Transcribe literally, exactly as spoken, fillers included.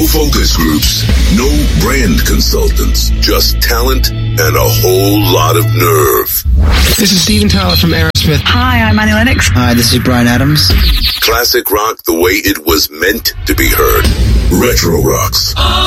No focus groups, no brand consultants, just talent and a whole lot of nerve. This is Steven Tyler from Aerosmith. Hi, I'm Annie Lennox. Hi, this is Bryan Adams. Classic rock the way it was meant to be heard. Retro Rocks.